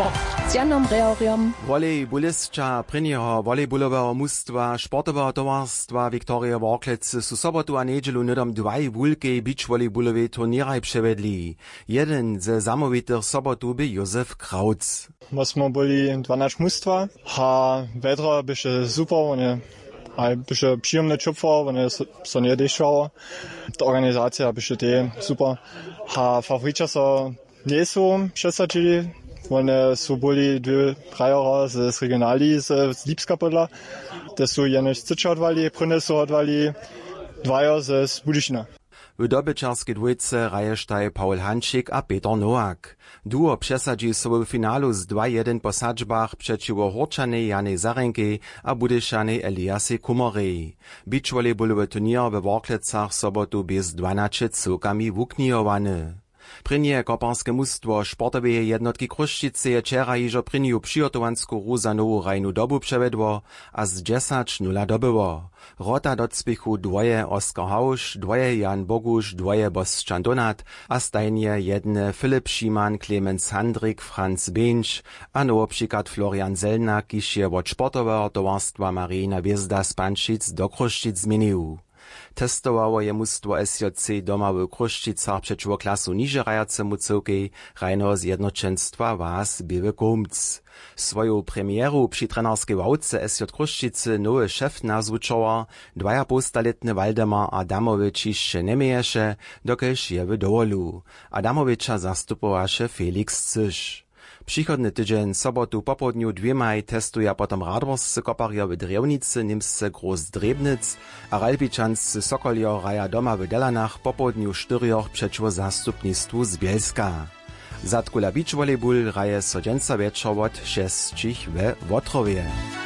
Sport z Janom Reoriom. Volejbolistka prynjeho volejbolového mustwa sportového towarstwa Viktoria Worklec su sobotu a nedźelu nydom dwaj wulkej beachvolejbolowej turnieraj przevedli. Jeden ze zamówitych sobotu by Józef Krautz. My smo byli 12 mustwa, a vedro byše super, a byše przyjemne čupfer, one so nie dešalo. Ta organizacja byše te super. A favorita so nie są przesadzili. One su byli dwie trajora z regionali, z Lipska podla. Te su jenoś Cycze odwali, Pryny su odwali, dwajo z Budyšina. W dobyczarskiej dwójce rajesztaj Paul Hančík a Peter Nowak. Duo przesadzi sobie w finalu z 2-1 po sadźbach przeciwko Horčanej Janej Zarenkej a Budyšanej Eliasej Kumorej. Beachvolejbolowy turnier we Worklecach sobotu bez 12 cukami wuknijowany. Prynje koparskie mustwo sportowej jednotki Kruščice je wczera iżo prynju przygotowansku ru za nowu rajnu dobu przevedło, a z 10:0 dobyło. Rota docpichu dwoje Oskar Hausch, dwoje Jan Bogusz, dwoje Bosčan Donat, a stajnie jedne Filip Šiman, Clemens Handrik, Franz Benč, a nowo przykład Florian Zelnak, kiž je od sportowego towarstwa Marijina Hviezda z Pančic do Kruščic zmienił. Testowało je mustwo SJC doma w Kruščicach przeciwko klasu niže rajacemu cyrkej rajnego zjednoczeństwa Was Biły Kumc. Swoją premieru przy trenerskiej wałce SJ Kruščicy nowy szef nazwučowa, 2,5-letny Waldemar Adamowicz jeszcze nie mieješe, dokelž je w dowolu. Adamowicza zastupowaše Felix Cyš. Przychodny tydzień sobotu po południu 2 testuje potom radworscy koparjo w Drewnicy, Nimsce Groß Drebnic, a Ralbičanscy Sokoljo raja doma w Delanach po południu 4 przeciwko zastupnictwu z Bielska. Zatkula beachvolejbol raje so dźensa wieczor od 6 we Wotrowie.